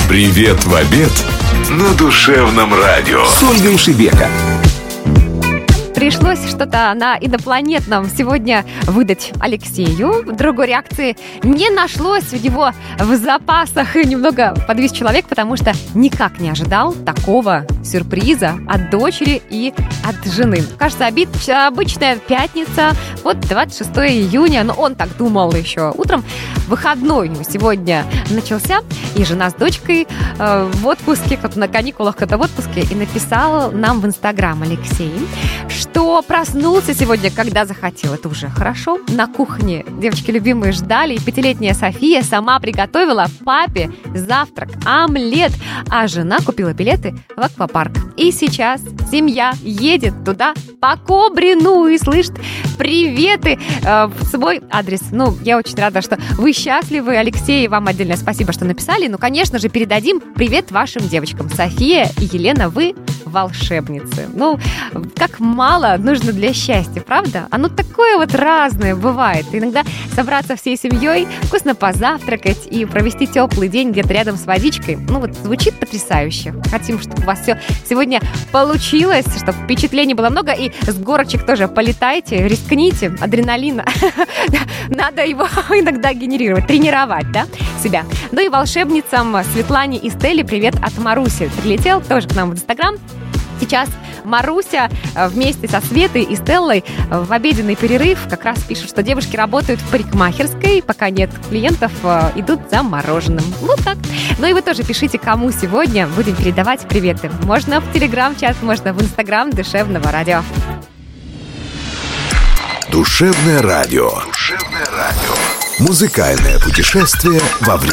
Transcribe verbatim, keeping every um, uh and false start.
Привет в обед на душевном радио с Ольгой Шебека. Пришлось что-то на инопланетном сегодня выдать Алексею. Другой реакции не нашлось у него в запасах. И немного подвис человек, потому что никак не ожидал такого сюрприза от дочери и от жены. Кажется, обид... обычная пятница, вот двадцать шестого июня, но он так думал еще утром. Выходной у него сегодня начался, и жена с дочкой э, в отпуске, кто-то на каникулах, кто-то в отпуске, и написал нам в Инстаграм Алексей, что проснулся сегодня, когда захотел. Это уже хорошо. На кухне девочки любимые ждали, и пятилетняя София сама приготовила папе завтрак, омлет, а жена купила билеты в аквапарк. И сейчас семья едет туда по Кобрину и слышит приветы э, в свой адрес. Ну, я очень рада, что вы счастливы, Алексей, вам отдельное спасибо, что написали. Ну, конечно же, передадим привет вашим девочкам. София и Елена, вы волшебницы. Ну, как мало нужно для счастья, правда? Оно такое вот разное бывает. Иногда собраться всей семьей, вкусно позавтракать и провести теплый день где-то рядом с водичкой. Ну, вот звучит потрясающе. Хотим, чтобы у вас все сегодня получилось, чтобы впечатлений было много, и с горочек тоже полетайте, рискните, адреналина. Надо его иногда генерировать, тренировать, да, себя. Ну и волшебницам Светлане и Стелле привет от Маруси. Прилетел тоже к нам в Инстаграм. Сейчас Маруся вместе со Светой и Стеллой в обеденный перерыв как раз пишут, что девушки работают в парикмахерской, пока нет клиентов, идут за мороженым. Вот так. Ну и вы тоже пишите, кому сегодня будем передавать приветы. Можно в Телеграм-чат, можно в Инстаграм Душевного радио. Душевное радио. Душевное радио. Музыкальное путешествие во времени.